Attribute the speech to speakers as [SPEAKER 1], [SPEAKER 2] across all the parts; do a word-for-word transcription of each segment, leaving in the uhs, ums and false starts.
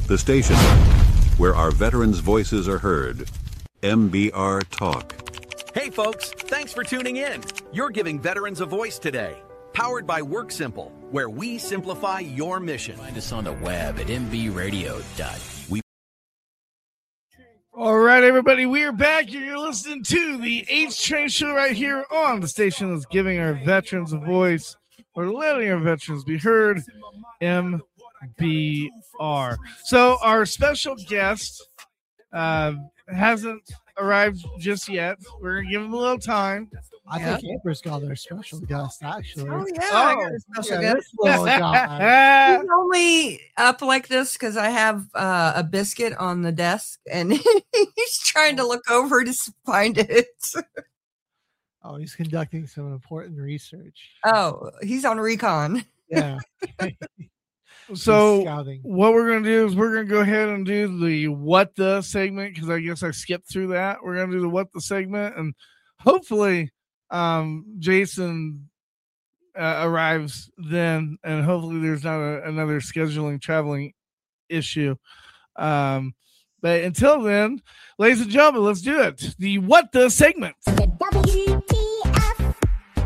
[SPEAKER 1] The station where our veterans' voices are heard. M B R Talk.
[SPEAKER 2] Hey folks, thanks for tuning in. You're giving veterans a voice today. Powered by WorkSimple, where we simplify your mission.
[SPEAKER 3] Find us on the web at m b radio dot we.
[SPEAKER 4] All right, everybody, we are back. You're listening to the H Train Show right here on the station that's giving our veterans a voice, or letting our veterans be heard, M B R. So our special guest uh, hasn't arrived just yet. We're going to give him a little time.
[SPEAKER 5] I
[SPEAKER 4] yeah.
[SPEAKER 5] think Amber's got our special guest, actually.
[SPEAKER 6] Oh, yeah,
[SPEAKER 4] oh,
[SPEAKER 6] I got a special
[SPEAKER 5] yeah,
[SPEAKER 6] guest.
[SPEAKER 5] little guy.
[SPEAKER 6] He's only up like this because I have uh, a biscuit on the desk, and he's trying to look over to find it.
[SPEAKER 5] Oh, he's conducting some important research.
[SPEAKER 6] Oh, he's on recon.
[SPEAKER 5] Yeah.
[SPEAKER 4] So
[SPEAKER 5] scouting.
[SPEAKER 4] what we're going to do is we're going to go ahead and do the what the segment, because I guess I skipped through that. We're going to do the what the segment, and hopefully um, Jason uh, arrives then, and hopefully there's not a, another scheduling traveling issue. Um, but until then, ladies and gentlemen, let's do it. The what the segment.
[SPEAKER 7] The W T F.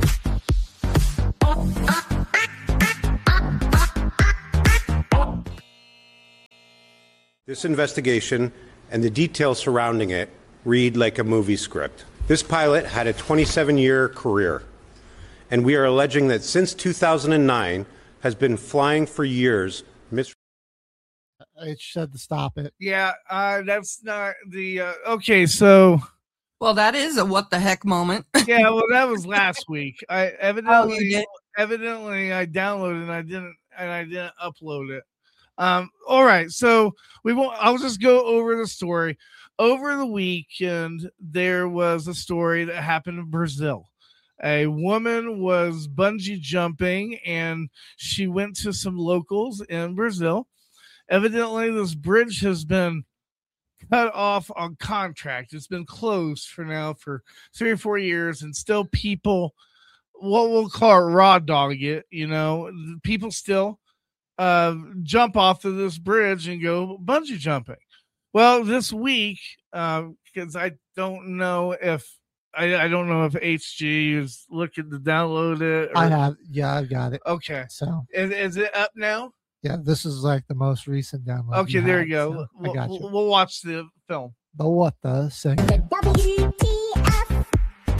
[SPEAKER 8] This investigation and the details surrounding it read like a movie script. This pilot had a twenty-seven year career, and we are alleging that since two thousand nine has been flying for years. Mis-
[SPEAKER 5] It said to stop it.
[SPEAKER 4] Yeah, uh, that's not the uh, okay. So,
[SPEAKER 6] well, that is a what the heck moment.
[SPEAKER 4] yeah, well, that was last week. I evidently,
[SPEAKER 6] Oh, you did?
[SPEAKER 4] evidently, I downloaded and I didn't, and I didn't upload it. Um, all right, so we won't. I'll just go over the story. Over the weekend, there was a story that happened in Brazil. A woman was bungee jumping, and she went to some locals in Brazil. Evidently, this bridge has been cut off on contract. It's been closed for now for three or four years, and still people, what we'll call it, raw dog it, you know, people still uh, jump off of this bridge and go bungee jumping. Well, this week, because uh, I don't know if I, I don't know if H G is looking to download it. Or,
[SPEAKER 5] I have, yeah, I've got it.
[SPEAKER 4] Okay,
[SPEAKER 5] so
[SPEAKER 4] is, is it up now?
[SPEAKER 5] Yeah, this is like the most recent download.
[SPEAKER 4] Okay,
[SPEAKER 5] you
[SPEAKER 4] there
[SPEAKER 5] had,
[SPEAKER 4] you go.
[SPEAKER 5] so
[SPEAKER 4] we'll,
[SPEAKER 5] I got you.
[SPEAKER 4] We'll, we'll watch the film.
[SPEAKER 5] The what the segment.
[SPEAKER 7] The W T F.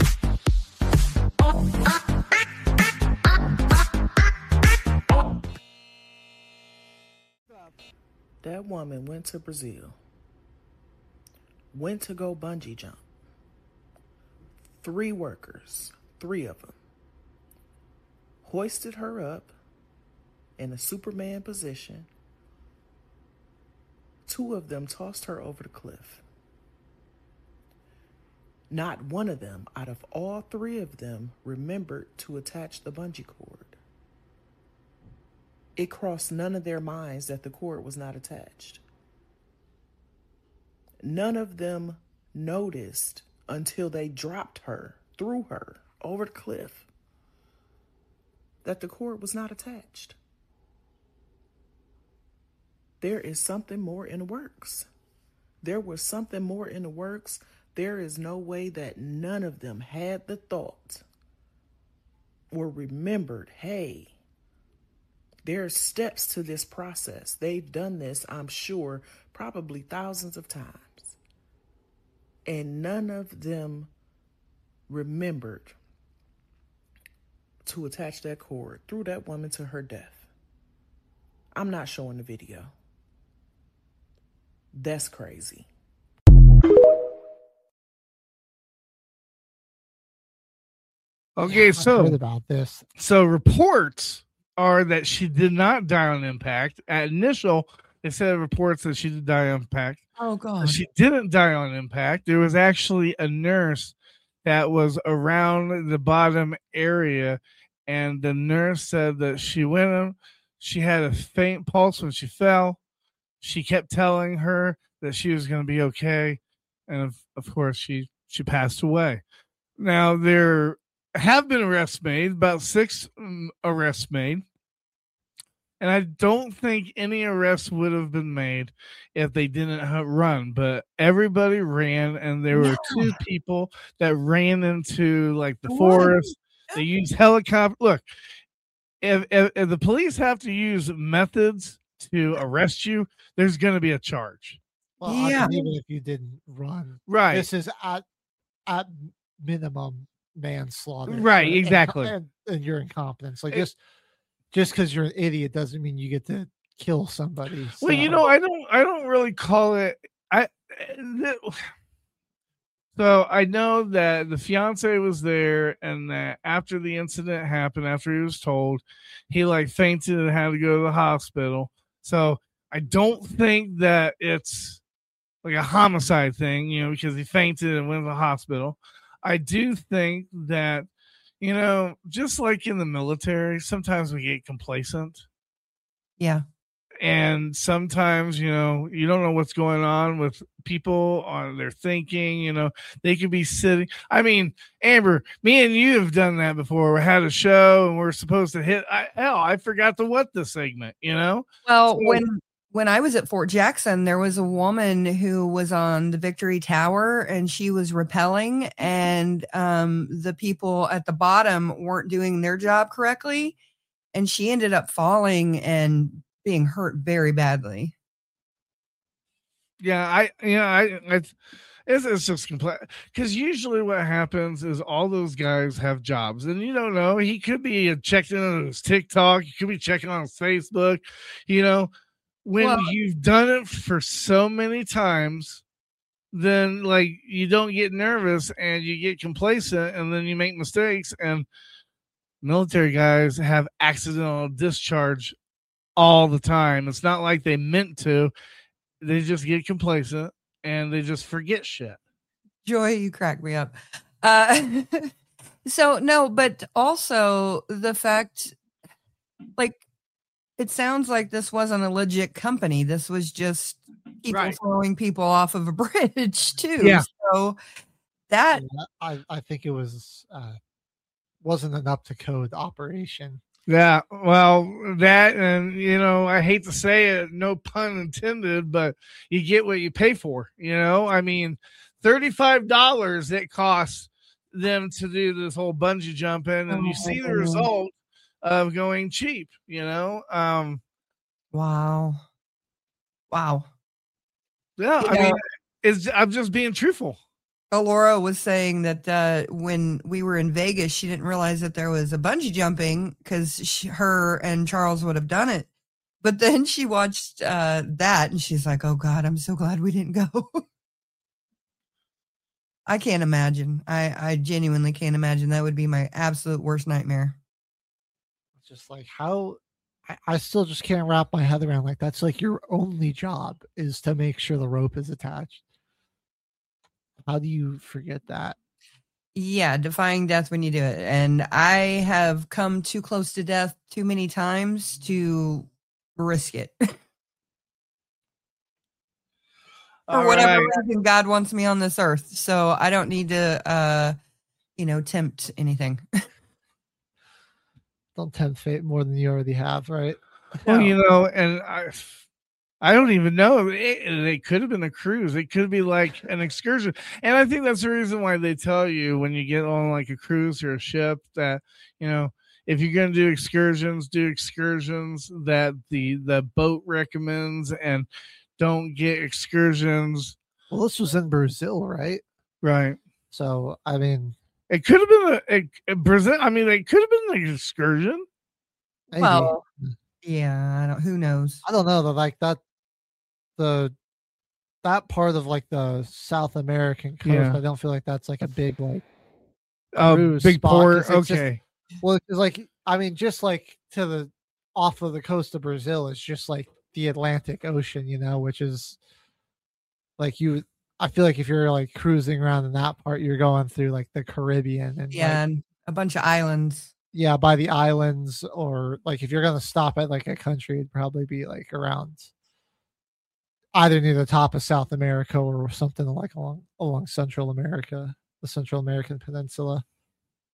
[SPEAKER 9] That woman went to Brazil, went to go bungee jump. Three workers, three of them, hoisted her up in a Superman position. Two of them tossed her over the cliff. Not one of them, out of all three of them, remembered to attach the bungee cord. It crossed none of their minds that the cord was not attached. None of them noticed until they dropped her, threw her over the cliff, that the cord was not attached. There is something more in the works. There was something more in the works. There is no way that none of them had the thought or remembered, hey, there are steps to this process. They've done this, I'm sure, probably thousands of times. And none of them remembered to attach that cord, threw that woman to her death. I'm not showing the video. That's crazy.
[SPEAKER 4] Okay,
[SPEAKER 5] I
[SPEAKER 4] so
[SPEAKER 5] heard about this.
[SPEAKER 4] So reports are that she did not die on impact. At initial, they said reports that she did die on impact.
[SPEAKER 6] Oh God!
[SPEAKER 4] She didn't die on impact. There was actually a nurse that was around the bottom area, and the nurse said that she went. She had a faint pulse when she fell. She kept telling her that she was going to be okay, and of, of course, she she passed away. Now there have been arrests made, about six um, arrests made. And I don't think any arrests would have been made if they didn't ha- run. But everybody ran, and there were
[SPEAKER 6] Yeah.
[SPEAKER 4] two people that ran into like the
[SPEAKER 6] What?
[SPEAKER 4] forest. They used helicopter. Look, if, if if the police have to use methods to arrest you, there's going to be a charge.
[SPEAKER 5] Well, I
[SPEAKER 6] Yeah.
[SPEAKER 5] mean, even if you didn't run,
[SPEAKER 4] Right.
[SPEAKER 5] this is at at minimum manslaughter.
[SPEAKER 4] Right,
[SPEAKER 5] and-
[SPEAKER 4] exactly.
[SPEAKER 5] And, and your incompetence. Like
[SPEAKER 4] It-
[SPEAKER 5] just just because you're an idiot doesn't mean you get to kill somebody.
[SPEAKER 4] Well, you
[SPEAKER 5] so-
[SPEAKER 4] know, I don't I don't really call it I th- so I know that the fiance was there, and that after the incident happened, after he was told, he like fainted and had to go to the hospital. So I don't think that it's like a homicide thing, you know, because he fainted and went to the hospital. I do think that, you know, just like in the military, sometimes we get complacent.
[SPEAKER 6] Yeah.
[SPEAKER 4] And sometimes, you know, you don't know what's going on with people on their thinking. You know, they could be sitting. I mean, Amber, me and you have done that before. We had a show and we're supposed to hit. I, hell, I forgot to what the segment. You know.
[SPEAKER 6] Well,
[SPEAKER 4] So-
[SPEAKER 6] when when I was at Fort Jackson, there was a woman who was on the Victory Tower and she was rappelling, and um, the people at the bottom weren't doing their job correctly, and she ended up falling and being hurt very badly.
[SPEAKER 4] Yeah, I, you know, I, I it's, it's just complex because usually what happens is all those guys have jobs, and you don't know. He could be checking on his TikTok, he could be checking on his Facebook. You know, when
[SPEAKER 6] Well-
[SPEAKER 4] you've done it for so many times, then like you don't get nervous and you get complacent, and then you make mistakes. And military guys have accidental discharge all the time. It's not like they meant to. They just get complacent and they just forget shit.
[SPEAKER 6] Joy, you crack me up. Uh, so no, but also the fact, like, it sounds like this wasn't a legit company. This was just people
[SPEAKER 4] Right.
[SPEAKER 6] throwing people off of a bridge too.
[SPEAKER 4] Yeah.
[SPEAKER 6] So that
[SPEAKER 5] Yeah, I, I think it was uh, wasn't an up to code operation.
[SPEAKER 4] Yeah, well, that, and you know, I hate to say it, no pun intended, but you get what you pay for. You know, I mean, thirty-five dollars it costs them to do this whole bungee jumping, and you see the result of going cheap. You know, um,
[SPEAKER 6] wow, wow.
[SPEAKER 4] yeah,
[SPEAKER 6] You
[SPEAKER 4] I
[SPEAKER 6] know-
[SPEAKER 4] mean, it's I'm just being truthful.
[SPEAKER 6] Laura was saying that uh, when we were in Vegas, she didn't realize that there was a bungee jumping because her and Charles would have done it. But then she watched uh, that and she's like, oh God, I'm so glad we didn't go. I can't imagine. I, I genuinely can't imagine. That would be my absolute worst nightmare.
[SPEAKER 5] It's just like how I, I still just can't wrap my head around like that's like your only job is to make sure the rope is attached. How do you forget that?
[SPEAKER 6] Yeah, defying death when you do it. And I have come too close to death too many times to risk it. For
[SPEAKER 4] All
[SPEAKER 6] whatever
[SPEAKER 4] right.
[SPEAKER 6] reason God wants me on this earth. So I don't need to uh you know, tempt anything.
[SPEAKER 5] Don't tempt fate more than you already have, right?
[SPEAKER 4] Well, you know, and I, I don't even know. It, it could have been a cruise. It could be like an excursion. And I think that's the reason why they tell you when you get on like a cruise or a ship that, you know, if you're going to do excursions, do excursions that the, the boat recommends, and don't get excursions.
[SPEAKER 5] Well, this was in Brazil, right?
[SPEAKER 4] Right.
[SPEAKER 5] So I mean,
[SPEAKER 4] It could have been a, a, a Brazil. I mean, it could have been an excursion.
[SPEAKER 5] maybe.
[SPEAKER 6] Well, yeah, I don't who knows.
[SPEAKER 5] I don't know. The like that the that part of like the South American coast.
[SPEAKER 4] Yeah.
[SPEAKER 5] I don't feel like that's like a big like
[SPEAKER 4] Oh,
[SPEAKER 5] cruise
[SPEAKER 4] big
[SPEAKER 5] spot,
[SPEAKER 4] port.
[SPEAKER 5] 'cause it's just-
[SPEAKER 4] Okay.
[SPEAKER 5] well, it's like I mean, just like to the off of the coast of Brazil is just like the Atlantic Ocean, you know, which is like you. I feel like if you're like cruising around in that part, you're going through like the Caribbean and
[SPEAKER 6] Yeah,
[SPEAKER 5] like,
[SPEAKER 6] and a bunch of islands.
[SPEAKER 5] yeah, by the islands, or like if you're gonna stop at like a country, it'd probably be like around either near the top of South America or something like along along Central America, the Central American Peninsula.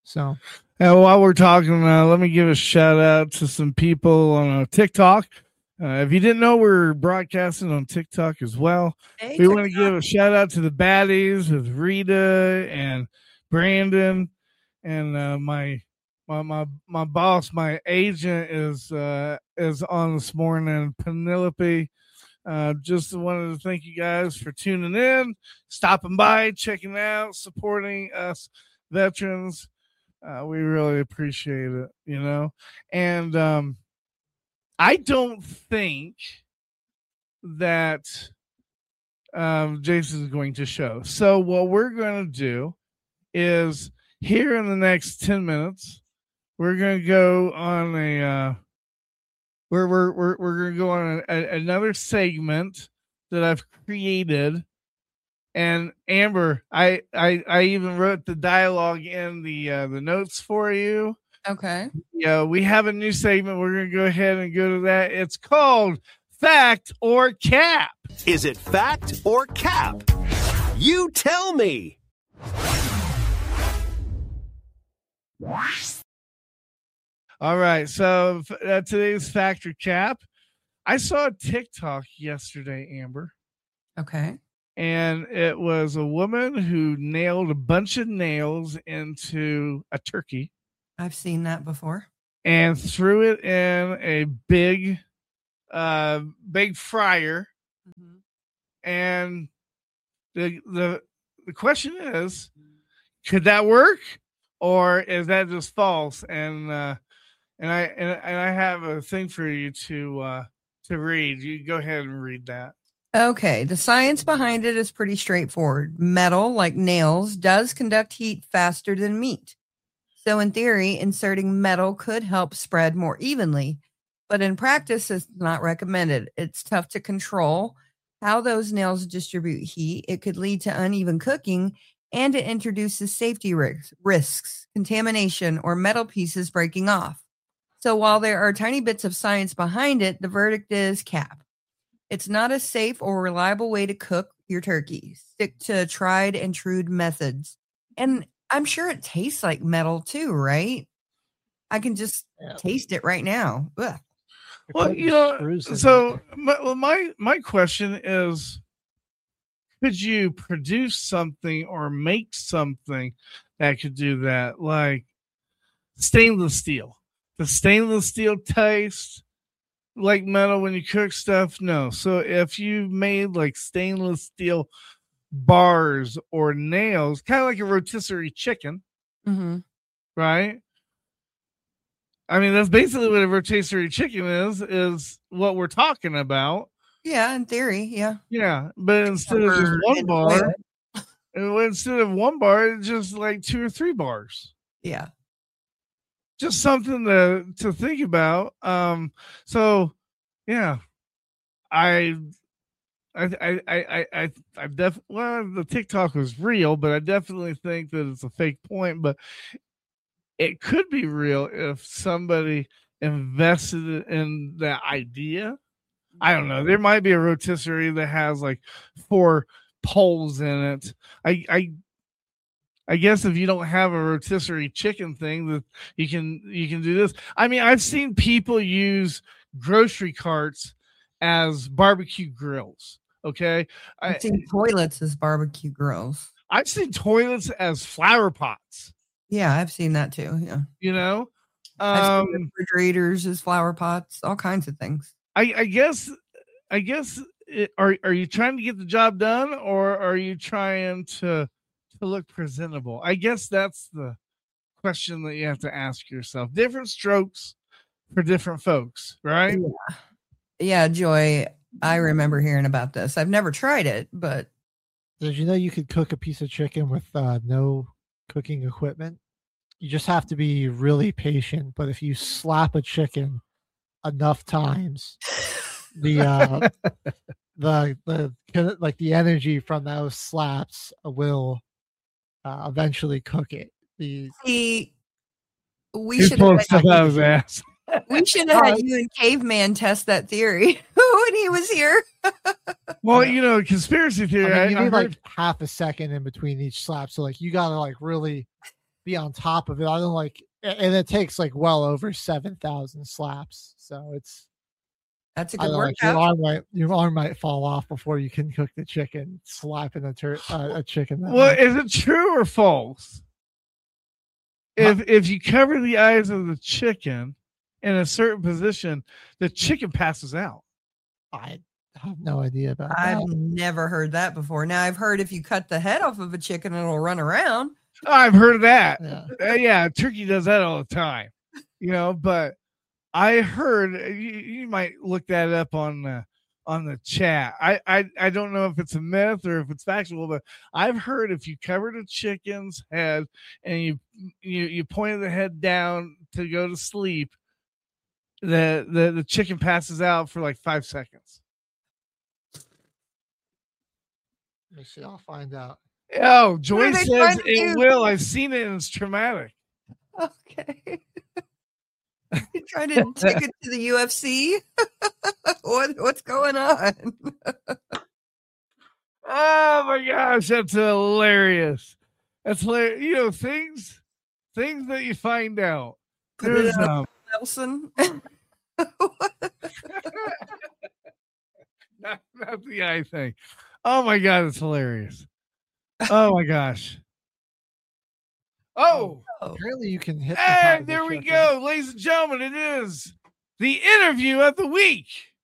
[SPEAKER 5] So,
[SPEAKER 4] and while we're talking, uh, let me give a shout out to some people on uh, TikTok. Uh, if you didn't know, we're broadcasting on TikTok as well.
[SPEAKER 6] Hey,
[SPEAKER 4] We want to
[SPEAKER 6] TikTok.
[SPEAKER 4] give a shout out to the baddies with Rita and Brandon, and uh, my my my my boss, my agent is uh, is on this morning. Penelope. Uh, just wanted to thank you guys for tuning in, stopping by, checking out, supporting us veterans. Uh, we really appreciate it, you know. And um, I don't think that um, Jason's going to show. So what we're going to do is here in the next ten minutes, we're going to go on a uh, we're we're we're we're going to go on a, a, another segment that I've created. And Amber, I, I I even wrote the dialogue in the uh, the notes for you.
[SPEAKER 6] Okay.
[SPEAKER 4] Yeah, we have a new segment. We're going to go ahead and go to that. It's called Fact or Cap.
[SPEAKER 2] Is it fact or cap? You tell me.
[SPEAKER 4] All right. So uh, today's Fact or Cap. I saw a TikTok yesterday, Amber,
[SPEAKER 6] Okay.
[SPEAKER 4] and it was a woman who nailed a bunch of nails into a turkey
[SPEAKER 6] I've seen that before.
[SPEAKER 4] and threw it in a big, uh, big fryer.
[SPEAKER 6] Mhm.
[SPEAKER 4] And the the the question is, could that work, or is that just false? And uh, and I and, and I have a thing for you to uh, to read. You go ahead and read that.
[SPEAKER 6] Okay, the science behind it is pretty straightforward. Metal, like nails, does conduct heat faster than meat. So, in theory, inserting metal could help spread more evenly, but in practice, it's not recommended. It's tough to control how those nails distribute heat. It could lead to uneven cooking, and it introduces safety risks, risks, contamination, or metal pieces breaking off. So, while there are tiny bits of science behind it, the verdict is cap. It's not a safe or reliable way to cook your turkey. Stick to tried and true methods. And I'm sure it tastes like metal too, right? I can just
[SPEAKER 5] Yeah.
[SPEAKER 6] taste it right now. Ugh.
[SPEAKER 4] Well, you know, so my, well, my my question is, could you produce something or make something that could do that, like stainless steel? The stainless steel taste like metal when you cook stuff? No. So if you made like stainless steel bars or nails, kind of like a rotisserie chicken,
[SPEAKER 6] Mm-hmm.
[SPEAKER 4] right? I mean, that's basically what a rotisserie chicken is, is what we're talking about.
[SPEAKER 6] Yeah, in theory, yeah.
[SPEAKER 4] Yeah, but instead of just
[SPEAKER 6] Pepper
[SPEAKER 4] one
[SPEAKER 6] and
[SPEAKER 4] bar,
[SPEAKER 6] oil.
[SPEAKER 4] uh, instead of one bar, it's just like two or three bars.
[SPEAKER 6] Yeah.
[SPEAKER 4] Just something to to think about. Um, so yeah, I, I, I, I, I, I def. Well, the TikTok was real, but I definitely think that it's a fake point. But it could be real if somebody invested in that idea. I don't know. There might be a rotisserie that has like four poles in it. I, I, I guess if you don't have a rotisserie chicken thing, that you can you can do this. I mean, I've seen people use grocery carts as barbecue grills. Okay, I,
[SPEAKER 6] I've seen toilets as barbecue grills.
[SPEAKER 4] I've seen toilets as flower pots.
[SPEAKER 6] Yeah, I've seen that too. Yeah.
[SPEAKER 4] You know,
[SPEAKER 6] I've
[SPEAKER 4] um,
[SPEAKER 6] seen refrigerators as flower pots, all kinds of things.
[SPEAKER 4] I, I guess, I guess, it, are are you trying to get the job done, or are you trying to to look presentable? I guess that's the question that you have to ask yourself. Different strokes for different folks, right?
[SPEAKER 6] Yeah. Yeah, Joy, I remember hearing about this. I've never tried it, but
[SPEAKER 5] Did you know you could cook a piece of chicken with uh, no cooking equipment? You just have to be really patient. But if you slap a chicken enough times, the uh, the the kind like the energy from those slaps will uh, eventually cook it. The
[SPEAKER 6] see, we
[SPEAKER 4] He's
[SPEAKER 6] should
[SPEAKER 4] pulling
[SPEAKER 6] have
[SPEAKER 4] stuff
[SPEAKER 6] had,
[SPEAKER 4] out of his ass.
[SPEAKER 6] we should have had you and Caveman test that theory when he was here.
[SPEAKER 4] Well, you know, conspiracy
[SPEAKER 5] I
[SPEAKER 4] theory.
[SPEAKER 5] mean,
[SPEAKER 4] I,
[SPEAKER 5] you
[SPEAKER 4] I
[SPEAKER 5] need
[SPEAKER 4] heard,
[SPEAKER 5] like half a second in between each slap, so like you gotta like really be on top of it. I don't like, and it takes like well over seven thousand slaps. So it's,
[SPEAKER 6] That's a
[SPEAKER 5] I
[SPEAKER 6] good
[SPEAKER 5] don't know, like,
[SPEAKER 6] workout.
[SPEAKER 5] your arm might your arm might fall off before you can cook the chicken, slapping a tur- uh, a chicken. that
[SPEAKER 4] Well,
[SPEAKER 5] much.
[SPEAKER 4] is it true or false? If if you cover the eyes of the chicken in a certain position, the chicken passes out.
[SPEAKER 5] I have no idea about
[SPEAKER 6] I've
[SPEAKER 5] that.
[SPEAKER 6] never heard that before. Now I've heard if you cut the head off of a chicken, it'll run around.
[SPEAKER 4] Oh, I've heard of that.
[SPEAKER 5] Yeah.
[SPEAKER 4] Uh, yeah, turkey does that all the time. You know, but I heard you, you might look that up on the on the chat. I, I I don't know if it's a myth or if it's factual, but I've heard if you covered a chicken's head and you you you pointed the head down to go to sleep, the the, the chicken passes out for like five seconds.
[SPEAKER 5] Let me see. I'll find out.
[SPEAKER 4] Oh,
[SPEAKER 6] are
[SPEAKER 4] Joy
[SPEAKER 6] they
[SPEAKER 4] says
[SPEAKER 6] trying to
[SPEAKER 4] it
[SPEAKER 6] do?
[SPEAKER 4] will. I've seen it and it's traumatic.
[SPEAKER 6] Okay. You trying to take it to the U F C? what what's going on?
[SPEAKER 4] Oh my gosh, that's hilarious. That's hilarious. You know, things things that you find out.
[SPEAKER 6] Put it
[SPEAKER 4] There's
[SPEAKER 6] up,
[SPEAKER 4] um
[SPEAKER 6] Nelson.
[SPEAKER 4] not, not the eye thing. Oh my god, it's hilarious. Oh my gosh. Oh,
[SPEAKER 5] Apparently, you can hit. the top
[SPEAKER 4] and
[SPEAKER 5] of the
[SPEAKER 4] there we
[SPEAKER 5] chicken.
[SPEAKER 4] go, ladies and gentlemen. It is the interview of the week.